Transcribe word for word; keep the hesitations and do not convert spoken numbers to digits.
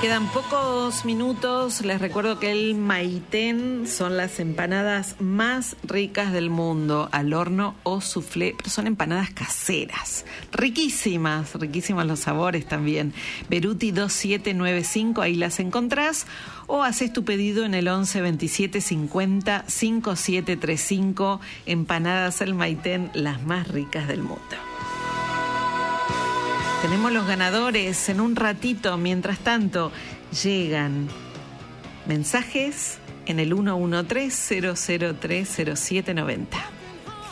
Quedan pocos minutos. Les recuerdo que el Maitén son las empanadas más ricas del mundo, al horno o soufflé, pero son empanadas caseras. Riquísimas, riquísimos los sabores también. Beruti dos siete nueve cinco, ahí las encontrás. O haces tu pedido en el once veintisiete cincuenta cincuenta y siete treinta y cinco. Empanadas El Maitén, las más ricas del mundo. Tenemos los ganadores en un ratito. Mientras tanto, llegan mensajes en el uno uno tres, cero cero tres, cero siete noventa.